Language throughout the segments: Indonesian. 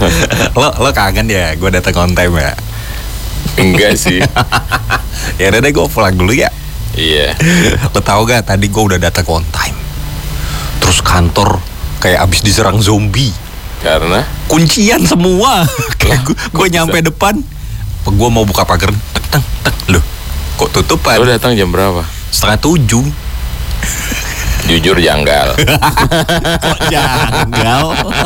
Lo kangen ya gue datang on time ya? Enggak sih. Ya udah deh, gue pulang dulu ya. Iya. Lo tau gak, tadi gue udah datang on time, terus kantor kayak abis diserang zombie. Karena kuncian semua. Kayak gue nyampe depan, gue mau buka pagar, tek tek tek, loh kok tutupan. lo datang jam berapa? 6:30. Jujur janggal. Kok janggal?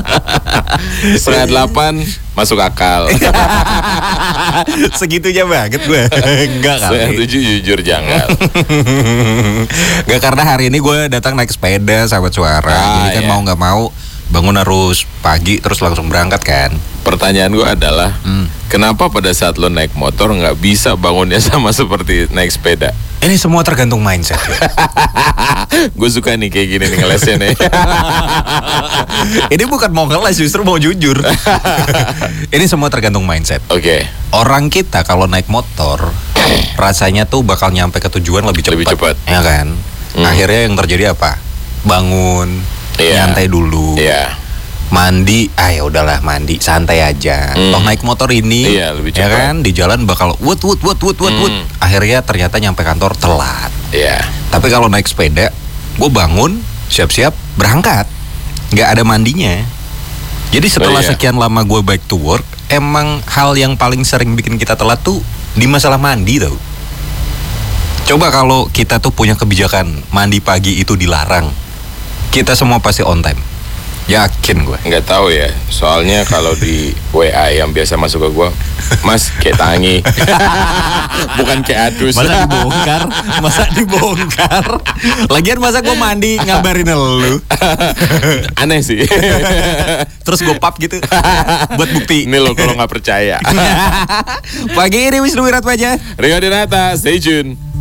7:30 masuk akal. Segitunya banget gue. Enggak kali. 7:30 jujur janggal. Enggak, karena hari ini gue datang naik sepeda, sahabat suara. Jadi kan iya. mau nggak mau bangun harus pagi terus langsung berangkat kan. Pertanyaan gue adalah, kenapa pada saat lo naik motor nggak bisa bangunnya sama seperti naik sepeda? Ini semua tergantung mindset ya. Gue suka nih kayak gini nih ngelesnya nih. Ini bukan mau ngeles, justru mau jujur. Ini semua tergantung mindset. Oke. Orang kita kalau naik motor rasanya tuh bakal nyampe ke tujuan lebih cepat. Lebih cepat. Ya kan? Akhirnya yang terjadi apa? Bangun, Iya. nyantai dulu. Iya. Mandi, ya udahlah mandi, santai aja. Toh naik motor ini, Iya, lebih ya cepat. kan, di jalan bakal wut. Akhirnya ternyata nyampe kantor telat. Iya. Tapi kalau naik sepeda, gue bangun, siap-siap berangkat, nggak ada mandinya. Jadi setelah iya. sekian lama gue back to work, emang hal yang paling sering bikin kita telat tuh di masalah mandi tau. Coba kalau kita tuh punya kebijakan mandi pagi itu dilarang, kita semua pasti on time. Yakin gue. Nggak tahu ya, soalnya kalau di WA yang biasa masuk ke gue, Mas kayak tangi. Bukan kayak adus. Masa dibongkar. Lagian masa gue mandi ngabarin lu. Aneh sih. Terus gue pap gitu buat bukti. Ini lo kalau nggak percaya. Pagi ini Wisnu Wiratmaja. Rio Dinata, stay tune.